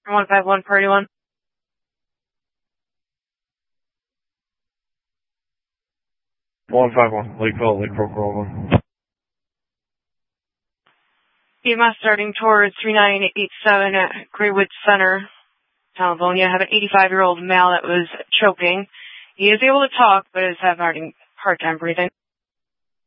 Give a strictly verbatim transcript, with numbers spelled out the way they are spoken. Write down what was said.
one five one, Party one. one five one, Lakeville, Lake Croak one. E M S starting towards three nine eight seven at Greenwood Center, California. I have an eighty-five-year-old male that was choking. He is able to talk, but is having a hard time breathing.